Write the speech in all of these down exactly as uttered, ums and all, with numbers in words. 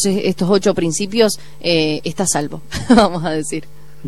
todos estos ocho principios, eh, está a salvo, vamos a decir.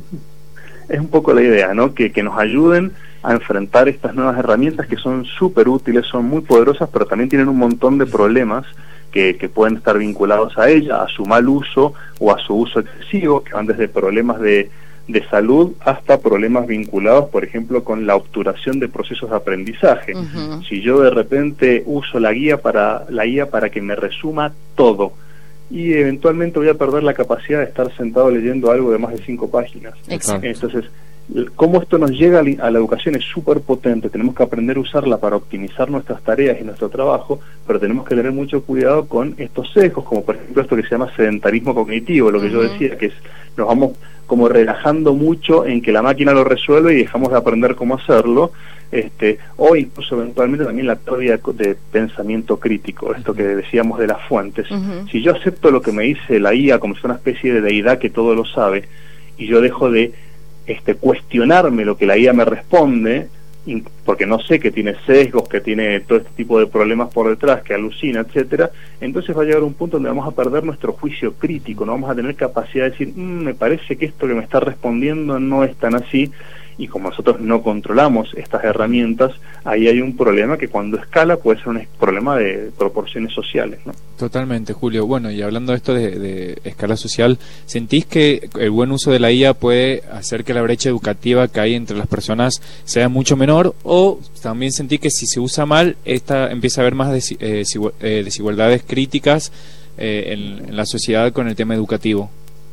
Es un poco la idea, ¿no? Que, que nos ayuden a enfrentar estas nuevas herramientas que son súper útiles, son muy poderosas, pero también tienen un montón de problemas que, que pueden estar vinculados a ella, a su mal uso o a su uso excesivo, que van desde problemas de, de salud hasta problemas vinculados, por ejemplo, con la obturación de procesos de aprendizaje. Uh-huh. Si yo de repente uso la guía para la guía para que me resuma todo, y eventualmente voy a perder la capacidad de estar sentado leyendo algo de más de cinco páginas. Exacto. Entonces, cómo esto nos llega a la educación es súper potente. Tenemos que aprender a usarla para optimizar nuestras tareas y nuestro trabajo, pero tenemos que tener mucho cuidado con estos sesgos, como por ejemplo esto que se llama sedentarismo cognitivo, lo que uh-huh. yo decía, que es nos vamos como relajando mucho en que la máquina lo resuelve y dejamos de aprender cómo hacerlo, este o incluso eventualmente también la pérdida de pensamiento crítico, esto que decíamos de las fuentes. Uh-huh. Si yo acepto lo que me dice la I A como si fuera una especie de deidad que todo lo sabe, y yo dejo de este cuestionarme lo que la I A me responde, porque no sé que tiene sesgos, que tiene todo este tipo de problemas por detrás, que alucina, etcétera, entonces va a llegar un punto donde vamos a perder nuestro juicio crítico, no vamos a tener capacidad de decir, mmm, me parece que esto que me está respondiendo no es tan así, y como nosotros no controlamos estas herramientas, ahí hay un problema que cuando escala puede ser un problema de proporciones sociales, ¿no? Totalmente, Julio. Bueno, y hablando de esto de, de escala social, ¿sentís que el buen uso de la I A puede hacer que la brecha educativa que hay entre las personas sea mucho menor? ¿O también sentís que si se usa mal, esta empieza a haber más desi- eh, eh, desigualdades críticas eh, en, en la sociedad con el tema educativo?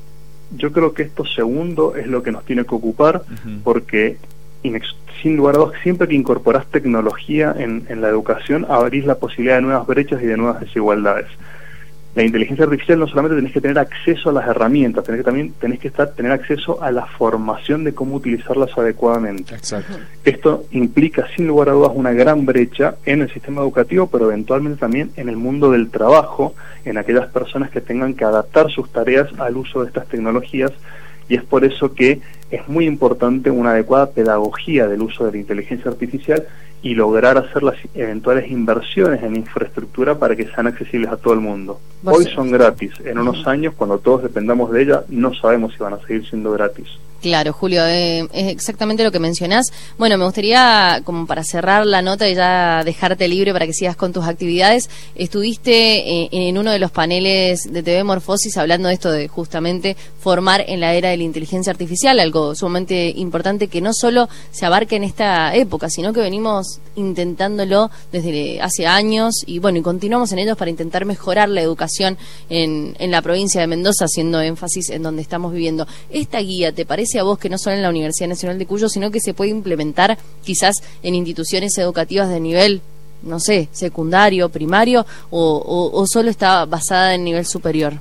Yo creo que esto segundo es lo que nos tiene que ocupar, uh-huh. porque inex- sin lugar a dudas, siempre que incorporás tecnología en, en la educación, abrís la posibilidad de nuevas brechas y de nuevas desigualdades. La inteligencia artificial no solamente tenés que tener acceso a las herramientas, tenés que también tenés que estar tener acceso a la formación de cómo utilizarlas adecuadamente. Exacto. Esto implica sin lugar a dudas una gran brecha en el sistema educativo, pero eventualmente también en el mundo del trabajo, en aquellas personas que tengan que adaptar sus tareas al uso de estas tecnologías, y es por eso que es muy importante una adecuada pedagogía del uso de la inteligencia artificial y lograr hacer las eventuales inversiones en infraestructura para que sean accesibles a todo el mundo. Hoy son gratis, en unos años, cuando todos dependamos de ella, no sabemos si van a seguir siendo gratis. Claro, Julio, eh, es exactamente lo que mencionás. Bueno, me gustaría, como para cerrar la nota y ya dejarte libre para que sigas con tus actividades, estuviste eh, en uno de los paneles de T V Morfosis hablando de esto de justamente formar en la era de la inteligencia artificial, algo sumamente importante que no solo se abarca en esta época, sino que venimos intentándolo desde hace años y bueno, y continuamos en ellos para intentar mejorar la educación en, en la provincia de Mendoza, haciendo énfasis en donde estamos viviendo. Esta guía, ¿te parece a vos que no solo en la Universidad Nacional de Cuyo, sino que se puede implementar quizás en instituciones educativas de nivel, no sé, secundario, primario, o, o, o solo está basada en nivel superior?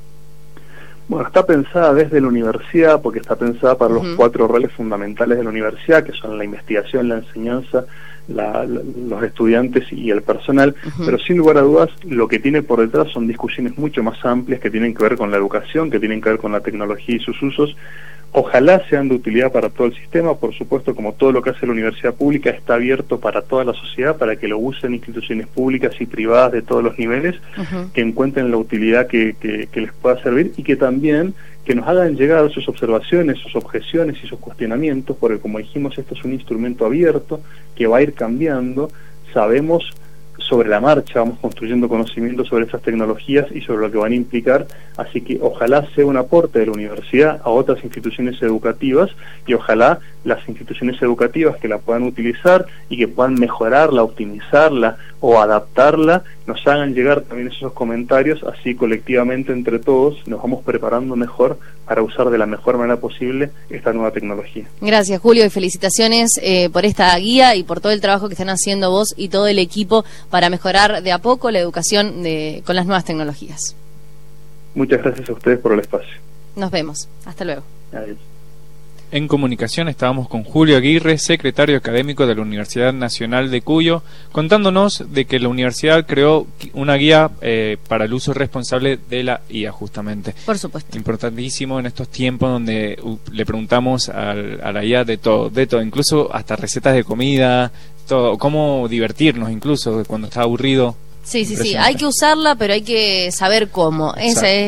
Bueno, está pensada desde la universidad, porque está pensada para los uh-huh. cuatro roles fundamentales de la universidad, que son la investigación, la enseñanza, la, la, los estudiantes y el personal, uh-huh. pero sin lugar a dudas lo que tiene por detrás son discusiones mucho más amplias que tienen que ver con la educación, que tienen que ver con la tecnología y sus usos. Ojalá sean de utilidad para todo el sistema. Por supuesto, como todo lo que hace la universidad pública, está abierto para toda la sociedad, para que lo usen instituciones públicas y privadas de todos los niveles, uh-huh. que encuentren la utilidad que, que, que les pueda servir, y que también que nos hagan llegar sus observaciones, sus objeciones y sus cuestionamientos, porque como dijimos, esto es un instrumento abierto que va a ir cambiando. Sabemos sobre la marcha, vamos construyendo conocimiento sobre esas tecnologías y sobre lo que van a implicar, así que ojalá sea un aporte de la universidad a otras instituciones educativas, y ojalá las instituciones educativas que la puedan utilizar y que puedan mejorarla, optimizarla o adaptarla, nos hagan llegar también esos comentarios, así colectivamente entre todos nos vamos preparando mejor para usar de la mejor manera posible esta nueva tecnología. Gracias, Julio, y felicitaciones eh, por esta guía y por todo el trabajo que están haciendo vos y todo el equipo para mejorar de a poco la educación de, con las nuevas tecnologías. Muchas gracias a ustedes por el espacio. Nos vemos. Hasta luego. Adiós. En comunicación estábamos con Julio Aguirre, secretario académico de la Universidad Nacional de Cuyo, contándonos de que la universidad creó una guía eh, para el uso responsable de la I A, justamente. Por supuesto. Importantísimo en estos tiempos donde uh, le preguntamos al, a la I A de todo, de todo, incluso hasta recetas de comida, todo, cómo divertirnos incluso cuando está aburrido. Sí, sí, sí, hay que usarla, pero hay que saber cómo. Esa es